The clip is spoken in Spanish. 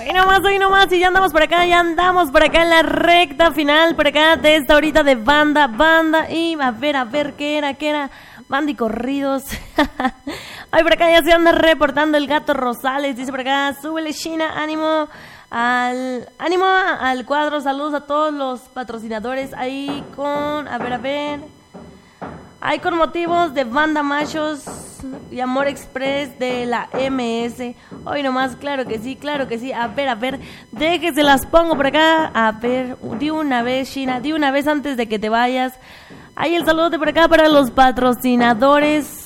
Hoy nomás, y ya andamos por acá en la recta final, por acá de esta horita de banda, y a ver, ¿qué era? Banda y corridos. Ay, por acá ya se anda reportando el Gato Rosales, dice por acá, súbele China, ánimo al cuadro, saludos a todos los patrocinadores ahí con, ahí con motivos de Banda Machos y Amor Express de la MS. Hoy nomás, claro que sí. A ver, déjese las pongo por acá. A ver, de una vez, China, de una vez antes de que te vayas. Ahí el saludo de por acá para los patrocinadores.